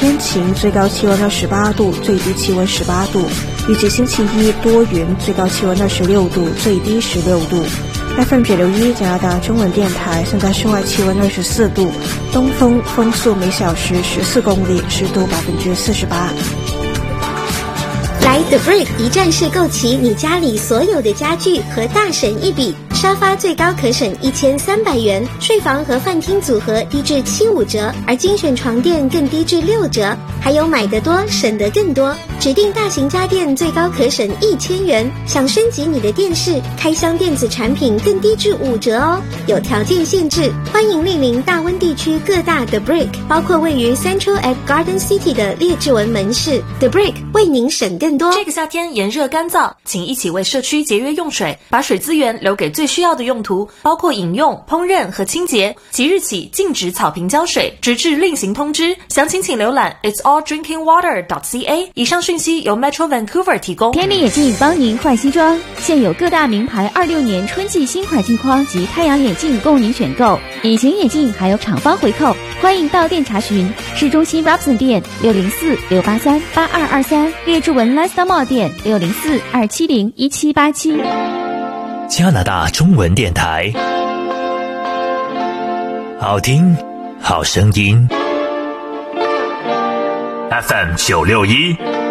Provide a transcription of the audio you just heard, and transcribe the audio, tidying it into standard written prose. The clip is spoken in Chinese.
天晴，最高气温28度，最低气温18度。预计星期一多云，最高气温26度，最低16度。FM 961加拿大中文电台，现在室外气温24度，东风，风速每小时14公里，湿度48%。 来 The Brick 一站式购齐你家里所有的家具和大省一笔，沙发最高可省1300元，睡房和饭厅组合低至75折，而精选床垫更低至6折，还有买得多省得更多，指定大型家电最高可省1000元，想升级你的电视、开箱电子产品更低至5折哦，有条件限制，欢迎莅临大温地区各大 The Brick， 包括位于 Central at Garden City 的列治文门市。 The Brick 为您省更多。 这个夏天炎热干燥，请一起为社区节约用水，把水资源留给最需要的用途，包括饮用、烹饪和清洁。即日起禁止草坪浇水，直至另行通知。详情请浏览 itsalldrinkingwater.ca。 以上讯息由 Metro Vancouver 提供。 天理眼镜帮您换西装，现有各大名牌26年春季新款镜框及太阳眼镜供您选购，隐形眼镜还有厂方回扣，欢迎到店查询。市中心 Robson 店604-683-8223，列治文 Lifestyle Mall 店604-270-1787。 加拿大中文电台，好听好声音 FM 961